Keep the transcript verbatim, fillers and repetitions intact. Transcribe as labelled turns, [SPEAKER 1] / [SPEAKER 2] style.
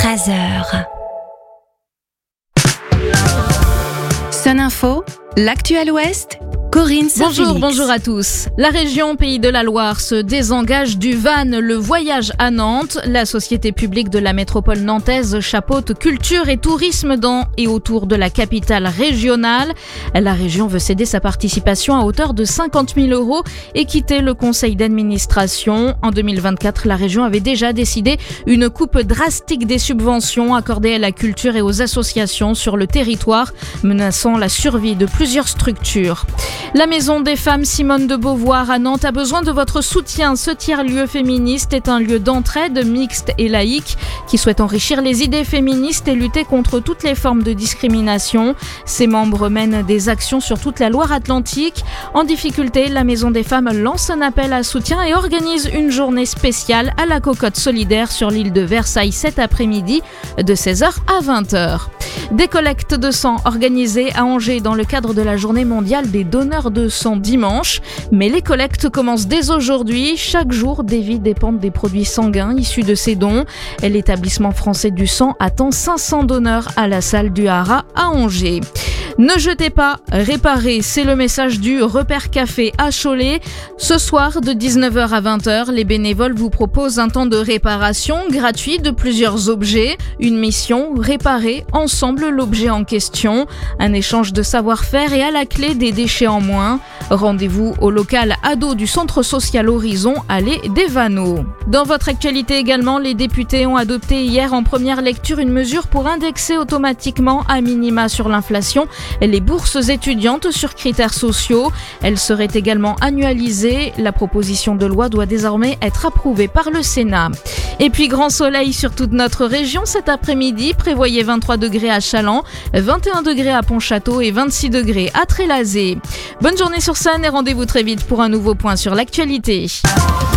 [SPEAKER 1] treize heures. Sun Info, l'actu à l'Ouest, Corinne Saint-Félix.
[SPEAKER 2] Bonjour, bonjour à tous. La région Pays de la Loire se désengage du van Le Voyage à Nantes. La société publique de la métropole nantaise chapeaute culture et tourisme dans et autour de la capitale régionale. La région veut céder sa participation à hauteur de cinquante mille euros et quitter le conseil d'administration. En deux mille vingt-quatre, la région avait déjà décidé une coupe drastique des subventions accordées à la culture et aux associations sur le territoire, menaçant la survie de plusieurs structures. La Maison des Femmes Simone de Beauvoir à Nantes a besoin de votre soutien. Ce tiers-lieu féministe est un lieu d'entraide mixte et laïque qui souhaite enrichir les idées féministes et lutter contre toutes les formes de discrimination. Ses membres mènent des actions sur toute la Loire-Atlantique. En difficulté, la Maison des Femmes lance un appel à soutien et organise une journée spéciale à la Cocotte Solidaire sur l'île de Versailles cet après-midi de seize heures à vingt heures. Des collectes de sang organisées à Angers dans le cadre de la journée mondiale des donneurs de sang dimanche. Mais les collectes commencent dès aujourd'hui. Chaque jour, des vies dépendent des produits sanguins issus de ces dons. L'établissement français du sang attend cinq cents donneurs à la salle du Haras à Angers. Ne jetez pas, réparez, c'est le message du Repère Café à Cholet. Ce soir, de dix-neuf heures à vingt heures, les bénévoles vous proposent un temps de réparation gratuit de plusieurs objets. Une mission, réparer ensemble l'objet en question. Un échange de savoir-faire et à la clé des déchets en moins. Rendez-vous au local ado du Centre Social Horizon, allée des Vanneaux. Dans votre actualité également, les députés ont adopté hier en première lecture une mesure pour indexer automatiquement à minima sur l'inflation les bourses étudiantes sur critères sociaux. Elles seraient également annualisées. La proposition de loi doit désormais être approuvée par le Sénat. Et puis grand soleil sur toute notre région cet après-midi. Prévoyez vingt-trois degrés à Chaland, vingt et un degrés à Pontchâteau et vingt-six degrés à Trélazé. Bonne journée sur Sun et rendez-vous très vite pour un nouveau point sur l'actualité.